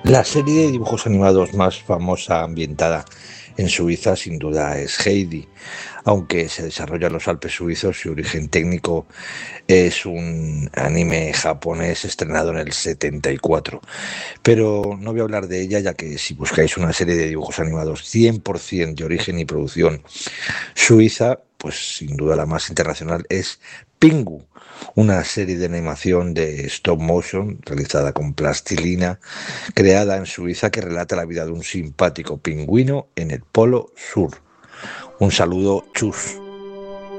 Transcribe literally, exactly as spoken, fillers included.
La serie de dibujos animados más famosa ambientada en Suiza sin duda es Heidi, aunque se desarrolla en los Alpes suizos. Su origen técnico es un anime japonés estrenado en el setenta y cuatro, pero no voy a hablar de ella, ya que si buscáis una serie de dibujos animados cien por ciento de origen y producción suiza, pues sin duda la más internacional es Pingu, una serie de animación de stop motion realizada con plastilina, creada en Suiza, que relata la vida de un simpático pingüino en el Polo Sur. Un saludo, chus.